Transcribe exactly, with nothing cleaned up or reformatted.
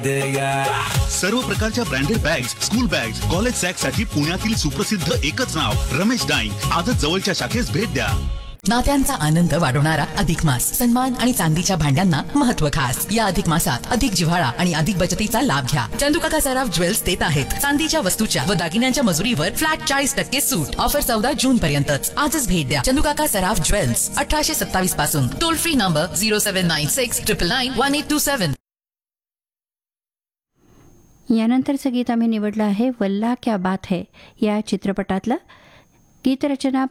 सर्व प्रकारच्या branded bags, school bags, college sack साठी पुण्यातील सुप्रसिद्ध एकच नाव रमेश डाईंग. आजच जवळच्या शाखेस भेट द्या. नात्यांचा आनंद वाढवणारा अधिक मास. सन्मान आणि चांदीच्या भांड्यांना महत्व खास. या अधिक मासात अधिक जिव्हाळा आणि अधिक बचतीचा लाभ घ्या. चंदुकाका सराफ ज्वेल्स देत आहेत चांदीच्या वस्तूच्या व दागिन्यांच्या मजुरीवर फ्लॅट चाळीस टक्के सूट. ऑफर चौदा जून पर्यंतच. आजच भेट द्या चंदुकाका सराफ ज्वेल्स, अठराशे सत्तावीस पासून. Toll free number zero seven nine six triple nine one eight to seven. यानंतरचं गीत आम्ही निवडलं आहे वल्ला क्या बात है या चित्रपटातलं. गीतरचना